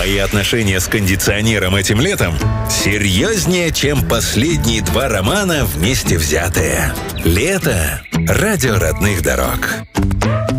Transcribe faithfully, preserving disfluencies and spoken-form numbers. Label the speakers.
Speaker 1: Твои отношения с кондиционером этим летом серьезнее, чем последние два романа вместе взятые. Лето. Радио родных дорог.